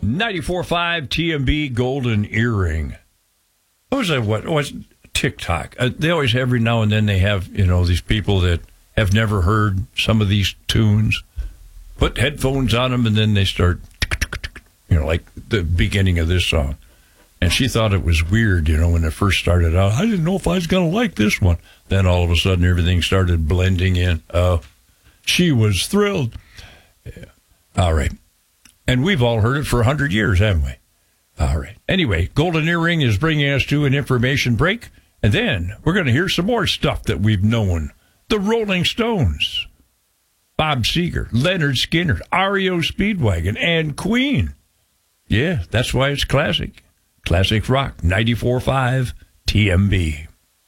94.5 TMB Golden Earring. What was that? What's TikTok? They always, every now and then, they have, these people that have never heard some of these tunes, put headphones on them, and then they start, like the beginning of this song. And she thought it was weird, when it first started out. I didn't know if I was going to like this one. Then all of a sudden, everything started blending in. She was thrilled. Yeah. All right. And we've all heard it for 100 years, haven't we? All right. Anyway, Golden Earring is bringing us to an information break. And then we're going to hear some more stuff that we've known. The Rolling Stones, Bob Seger, Leonard Skinner, REO Speedwagon, and Queen. Yeah, that's why it's classic. Classic Rock, 94.5 TMB.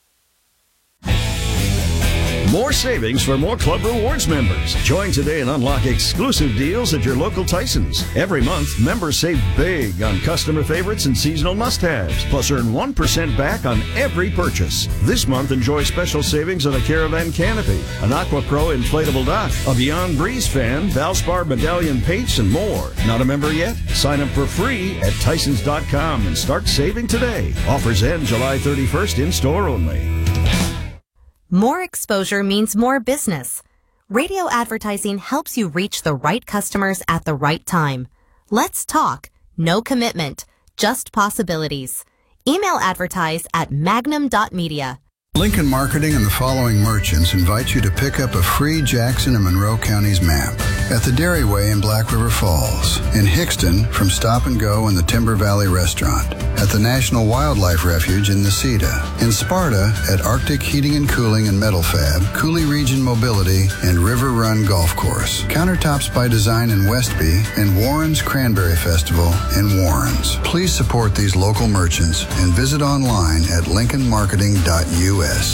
More savings for more Club Rewards members. Join today and unlock exclusive deals at your local Tysons. Every month, members save big on customer favorites and seasonal must-haves, plus earn 1% back on every purchase. This month, enjoy special savings on a Caravan canopy, an Aqua Pro inflatable dock, a Beyond Breeze fan, Valspar medallion paints, and more. Not a member yet? Sign up for free at Tysons.com and start saving today. Offers end July 31st in store only. More exposure means more business. Radio advertising helps you reach the right customers at the right time. Let's talk. No commitment. Just possibilities. Email advertise at magnum.media. Lincoln Marketing and the following merchants invite you to pick up a free Jackson and Monroe Counties map at the Dairyway in Black River Falls, in Hickston from Stop and Go and the Timber Valley Restaurant, at the National Wildlife Refuge in Necedah, in Sparta at Arctic Heating and Cooling and Metal Fab, Cooley Region Mobility, and River Run Golf Course, Countertops by Design in Westby, and Warren's Cranberry Festival in Warren's. Please support these local merchants and visit online at lincolnmarketing.us.